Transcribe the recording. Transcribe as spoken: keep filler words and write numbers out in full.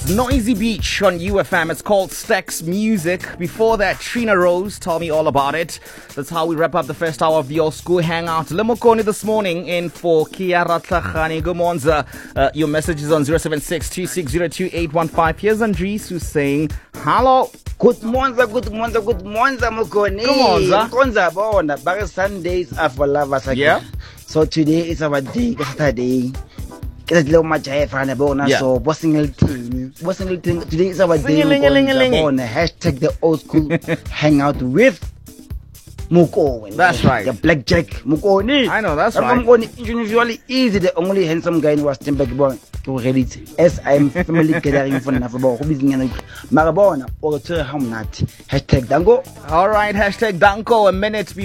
was Noisy Beach on U F M. It's called Stax Music. Before that, Trina Rose told me all about it. That's how we wrap up the first hour of the Old School Hangout. Limokoni this morning in for Kiara Tlachani. Gumonza. Uh, your message is on zero seven six, two six zero two, eight one five. Here's Andres who's saying, hello. Good Monza, good Monza, good Monza, Mokoni. Good Monza. Monza, bona. Back Sundays are for lovers again. Yeah. So today is our day, Saturday. Kaya dilo majaya fana bona Yeah. so bossing team bossing team today is our day Singilingilingilingi. bona hashtag the old school hangout with Mukoni. That's right. The blackjack Mukoni. I know, that's But right. Mukoni is usually easy. The only handsome guy in Westernburg born to read it. As I'm family gathering for Nafabo, who is in Marabona or to Hamnat. Hashtag Dango. All right, hashtag Danko. A minute